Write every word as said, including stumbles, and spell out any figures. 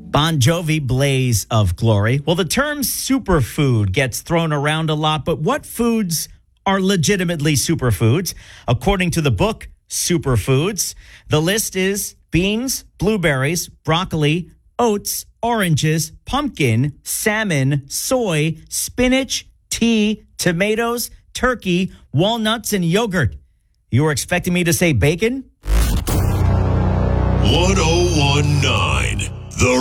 Bon Jovi, Blaze of Glory. Well, the term superfood gets thrown around a lot, but what foods are legitimately superfoods? According to the book, Superfoods, the list is beans, blueberries, broccoli, oats, oranges, pumpkin, salmon, soy, spinach, tea, tomatoes, turkey, walnuts, and yogurt. You were expecting me to say bacon? ten nineteen